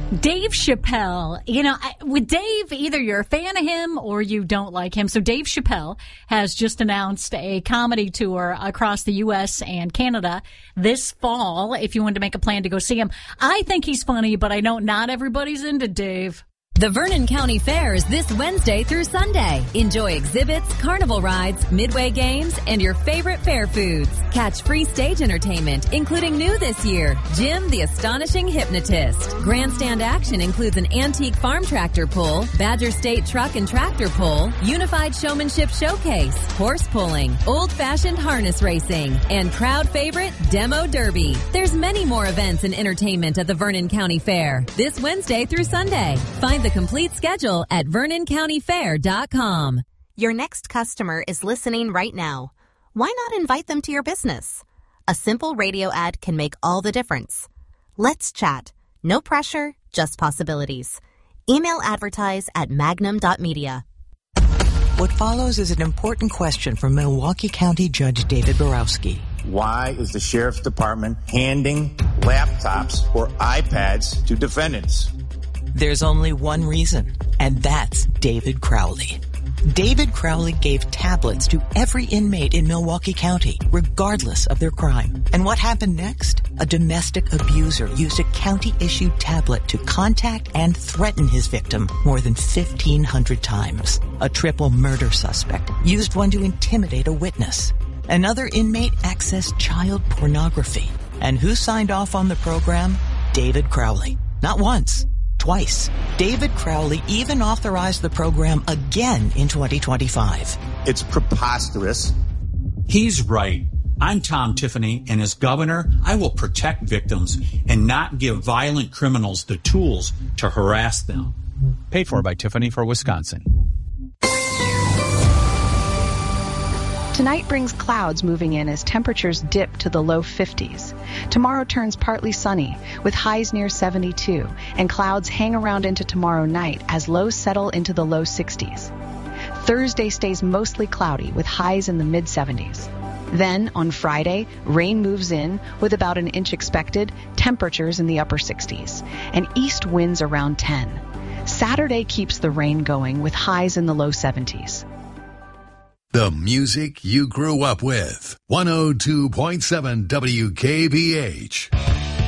Dave Chappelle, with Dave, either you're a fan of him or you don't like him. So Dave Chappelle has just announced a comedy tour across the U.S. and Canada this fall, if you wanted to make a plan to go see him. I think he's funny, but I know not everybody's into Dave. The Vernon County Fair is this Wednesday through Sunday. Enjoy exhibits, carnival rides, midway games, and your favorite fair foods. Catch free stage entertainment, including new this year, Jim the Astonishing Hypnotist. Grandstand action includes an antique farm tractor pull, Badger State truck and tractor pull, unified showmanship showcase, horse pulling, old-fashioned harness racing, and crowd favorite, Demo Derby. There's many more events and entertainment at the Vernon County Fair this Wednesday through Sunday. Find the complete schedule at VernonCountyFair.com. Your next customer is listening right now. Why not invite them to your business? A simple radio ad can make all the difference. Let's chat. No pressure, just possibilities. Email advertise@magnum.media. What follows is an important question from Milwaukee County Judge David Borowski. Why is the Sheriff's Department handing laptops or iPads to defendants? There's only one reason, and that's David Crowley. David Crowley gave tablets to every inmate in Milwaukee County, regardless of their crime. And what happened next? A domestic abuser used a county-issued tablet to contact and threaten his victim more than 1,500 times. A triple murder suspect used one to intimidate a witness. Another inmate accessed child pornography. And who signed off on the program? David Crowley. Not once. Twice. David Crowley even authorized the program again in 2025. It's preposterous. He's right. I'm Tom Tiffany, and as governor, I will protect victims and not give violent criminals the tools to harass them. Paid for by Tiffany for Wisconsin. Tonight brings clouds moving in as temperatures dip to the low 50s. Tomorrow turns partly sunny, with highs near 72, and clouds hang around into tomorrow night as lows settle into the low 60s. Thursday stays mostly cloudy, with highs in the mid-70s. Then, on Friday, rain moves in, with about an inch expected, temperatures in the upper 60s, and east winds around 10. Saturday keeps the rain going, with highs in the low 70s. The music you grew up with. 102.7 WKBH.